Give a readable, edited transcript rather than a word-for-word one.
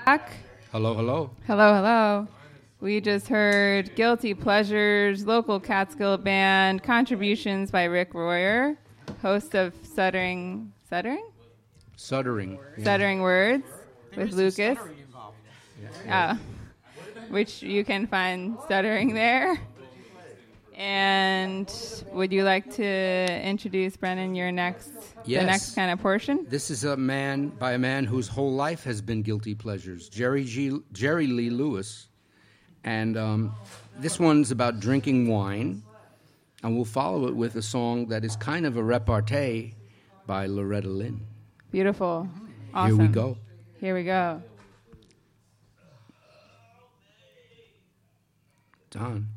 Back. Hello, hello. Hello, hello. We just heard Guilty Pleasures, local Catskill band, contributions by Rick Royer, host of Stuttering Words with Lucas. Which you can find Stuttering there. And would you like to introduce, Brennan, the next kind of portion? This is a man whose whole life has been guilty pleasures, Jerry Lee Lewis. And this one's about drinking wine. And we'll follow it with a song that is kind of a repartee by Loretta Lynn. Beautiful. Awesome. Here we go. Don.